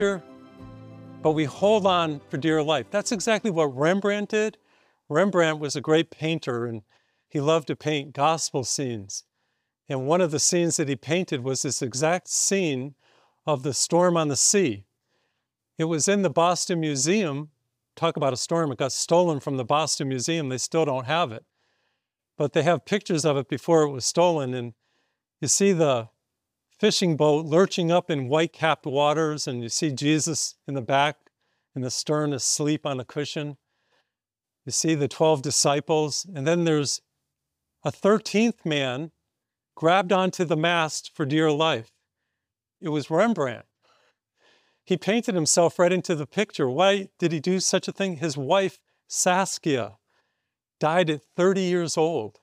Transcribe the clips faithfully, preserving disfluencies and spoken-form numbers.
but we hold on for dear life. That's exactly what Rembrandt did. Rembrandt was a great painter, and he loved to paint gospel scenes. And one of the scenes that he painted was this exact scene of the storm on the sea. It was in the Boston Museum. Talk about a storm, it got stolen from the Boston Museum. They still don't have it. But they have pictures of it before it was stolen. And you see the fishing boat lurching up in white-capped waters, and you see Jesus in the back in the stern asleep on a cushion. You see the twelve disciples, and then there's a thirteenth man grabbed onto the mast for dear life. It was Rembrandt. He painted himself right into the picture. Why did he do such a thing? His wife, Saskia, died at thirty years old.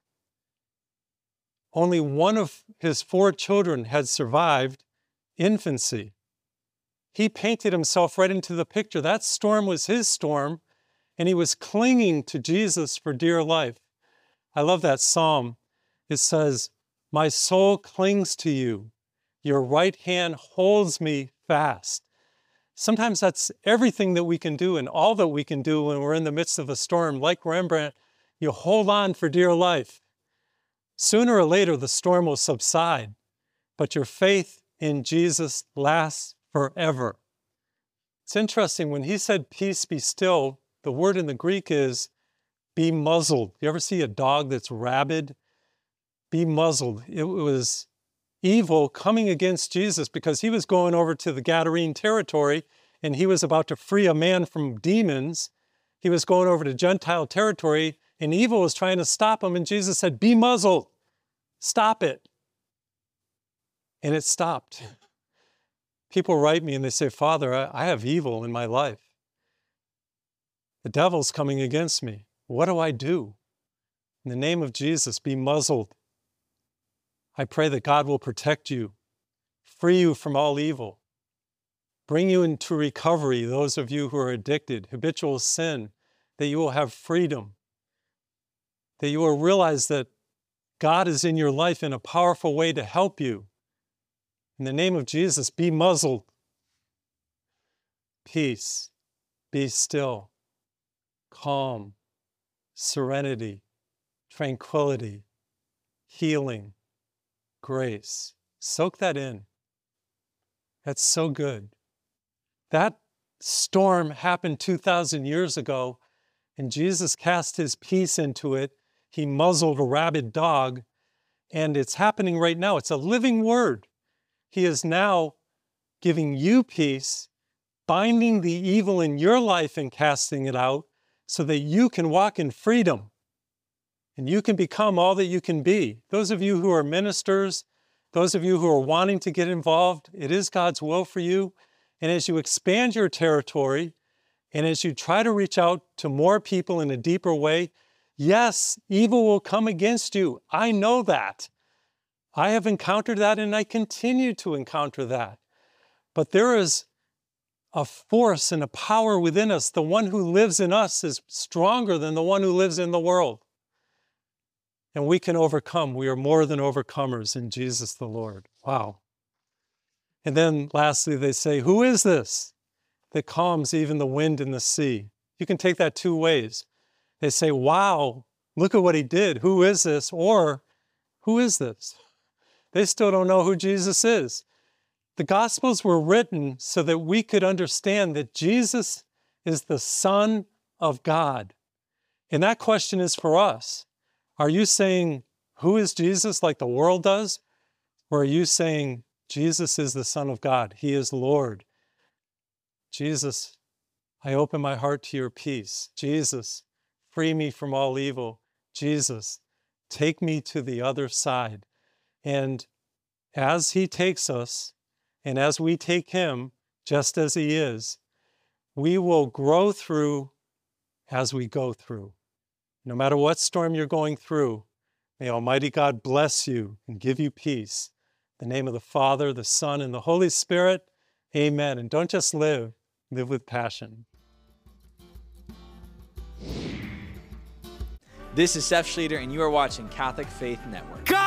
Only one of his four children had survived infancy. He painted himself right into the picture. That storm was his storm, and he was clinging to Jesus for dear life. I love that psalm. It says, "My soul clings to you. Your right hand holds me fast." Sometimes that's everything that we can do and all that we can do when we're in the midst of a storm. Like Rembrandt, you hold on for dear life. Sooner or later, the storm will subside, but your faith in Jesus lasts forever. It's interesting, when he said, "Peace, be still," the word in the Greek is be muzzled. You ever see a dog that's rabid? Be muzzled. It was evil coming against Jesus because he was going over to the Gadarene territory and he was about to free a man from demons. He was going over to Gentile territory, and evil was trying to stop him, and Jesus said, "Be muzzled. Stop it." And it stopped. People write me and they say, "Father, I have evil in my life. The devil's coming against me. What do I do?" In the name of Jesus, be muzzled. I pray that God will protect you, free you from all evil, bring you into recovery, those of you who are addicted, habitual sin, that you will have freedom, that you will realize that God is in your life in a powerful way to help you. In the name of Jesus, be muzzled. Peace, be still, calm, serenity, tranquility, healing, grace. Soak that in. That's so good. That storm happened two thousand years ago, and Jesus cast his peace into it. He muzzled a rabid dog, and it's happening right now. It's a living word. He is now giving you peace, binding the evil in your life and casting it out so that you can walk in freedom and you can become all that you can be. Those of you who are ministers, those of you who are wanting to get involved, it is God's will for you. And as you expand your territory, and as you try to reach out to more people in a deeper way, yes, evil will come against you. I know that. I have encountered that, and I continue to encounter that. But there is a force and a power within us. The one who lives in us is stronger than the one who lives in the world. And we can overcome. We are more than overcomers in Jesus the Lord. Wow. And then lastly, they say, "Who is this that calms even the wind and the sea?" You can take that two ways. They say, "Wow, look at what he did. Who is this?" Or, "Who is this?" They still don't know who Jesus is. The Gospels were written so that we could understand that Jesus is the Son of God. And that question is for us. Are you saying, "Who is Jesus?" like the world does? Or are you saying, Jesus is the Son of God. He is Lord. Jesus, I open my heart to your peace. Jesus, free me from all evil. Jesus, take me to the other side. And as he takes us, and as we take him, just as he is, we will grow through as we go through. No matter what storm you're going through, may Almighty God bless you and give you peace. In the name of the Father, the Son, and the Holy Spirit, amen. And don't just live, live with passion. This is Seth Schlueter, and you are watching Catholic Faith Network.